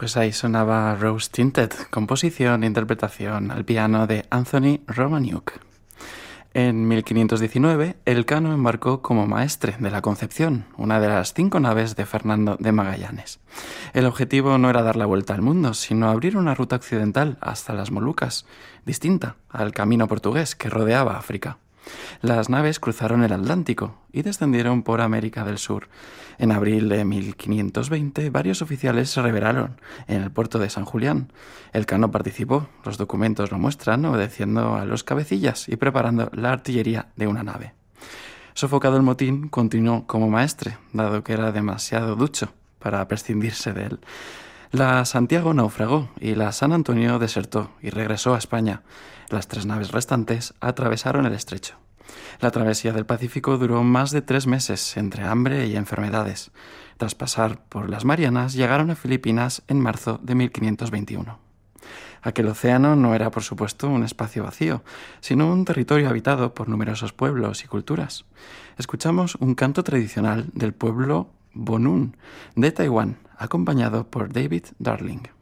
Pues ahí sonaba Rose Tinted, composición e interpretación al piano de Anthony Romaniuk. En 1519, Elcano embarcó como maestre de la Concepción, una de las 5 naves de Fernando de Magallanes. El objetivo no era dar la vuelta al mundo, sino abrir una ruta occidental hasta las Molucas, distinta al camino portugués que rodeaba África. Las naves cruzaron el Atlántico y descendieron por América del Sur. En abril de 1520, varios oficiales se rebelaron en el puerto de San Julián. Elcano participó, los documentos lo muestran, obedeciendo a los cabecillas y preparando la artillería de una nave. Sofocado el motín, continuó como maestre, dado que era demasiado ducho para prescindirse de él. La Santiago naufragó y la San Antonio desertó y regresó a España. Las 3 naves restantes atravesaron el estrecho. La travesía del Pacífico duró más de 3 meses, entre hambre y enfermedades. Tras pasar por las Marianas, llegaron a Filipinas en marzo de 1521. Aquel océano no era, por supuesto, un espacio vacío, sino un territorio habitado por numerosos pueblos y culturas. Escuchamos un canto tradicional del pueblo Bonun de Taiwán, acompañado por David Darling.